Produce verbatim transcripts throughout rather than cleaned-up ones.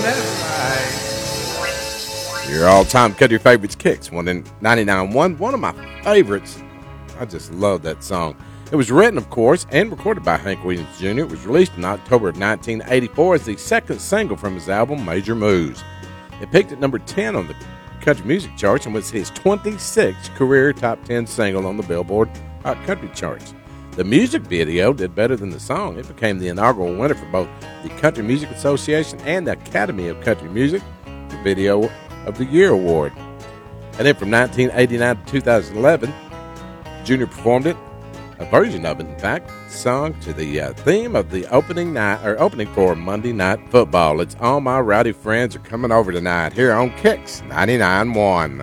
That's right. Your all-time country favorites, Kicks, one in ninety-nine point one. One of my favorites. I just love that song. It was written, of course, and recorded by Hank Williams Junior It was released in October of nineteen eighty-four as the second single from his album, Major Moves. It peaked at number ten on the country music charts and was his twenty-sixth career top ten single on the Billboard Hot Country charts. The music video did better than the song. It became the inaugural winner for both the Country Music Association and the Academy of Country Music, the Video of the Year award. And then from nineteen eighty-nine to two thousand eleven, Junior performed it, a version of it, in fact, sung to the uh, theme of the opening night or opening for Monday Night Football. It's All My Rowdy Friends Are Coming Over Tonight here on Kicks ninety-nine point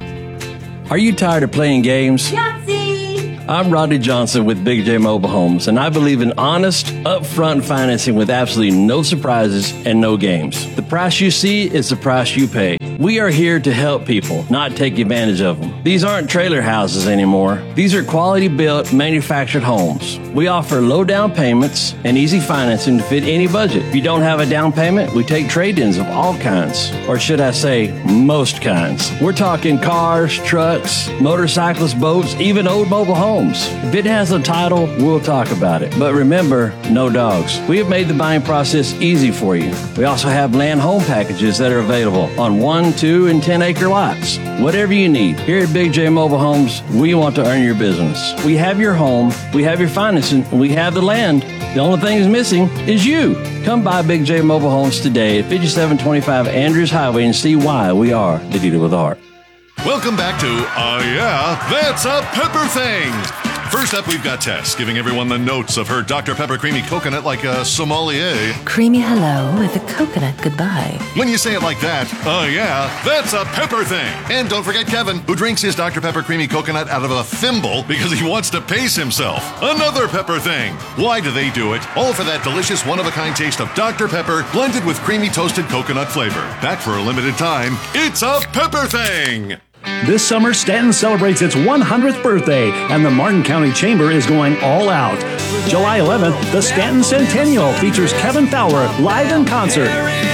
one. Are you tired of playing games? Yahtzee! I'm Rodney Johnson with Big J Mobile Homes, and I believe in honest, upfront financing with absolutely no surprises and no games. The price you see is the price you pay. We are here to help people, not take advantage of them. These aren't trailer houses anymore. These are quality-built, manufactured homes. We offer low down payments and easy financing to fit any budget. If you don't have a down payment, we take trade-ins of all kinds, or should I say, most kinds. We're talking cars, trucks, motorcycles, boats, even old mobile homes. If it has a title, we'll talk about it. But remember, no dogs. We have made the buying process easy for you. We also have land home packages that are available on one, two, and ten acre lots. Whatever you need. Here at Big J Mobile Homes, we want to earn your business. We have your home, we have your financing, and we have the land. The only thing that's missing is you. Come by Big J Mobile Homes today at fifty-seven twenty-five Andrews Highway and see why we are the dealer with the heart. Welcome back to Oh Yeah, That's a Pepper Thing. First up, we've got Tess giving everyone the notes of her Doctor Pepper Creamy Coconut like a sommelier. Creamy hello with a coconut goodbye. When you say it like that, oh yeah, that's a pepper thing. And don't forget Kevin, who drinks his Doctor Pepper Creamy Coconut out of a thimble because he wants to pace himself. Another pepper thing. Why do they do it? All for that delicious one-of-a-kind taste of Doctor Pepper blended with creamy toasted coconut flavor. Back for a limited time, it's a pepper thing. This summer, Stanton celebrates its one hundredth birthday, and the Martin County Chamber is going all out. July eleventh, the Stanton Centennial features Kevin Fowler live in concert.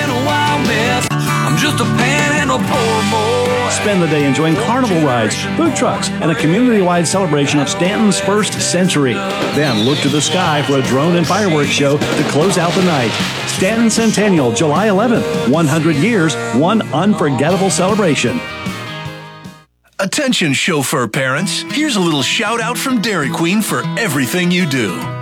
I'm just a panhandle poor boy. Spend the day enjoying carnival rides, food trucks, and a community-wide celebration of Stanton's first century. Then look to the sky for a drone and fireworks show to close out the night. Stanton Centennial, July eleventh. one hundred years, one unforgettable celebration. Attention chauffeur parents, here's a little shout out from Dairy Queen for everything you do.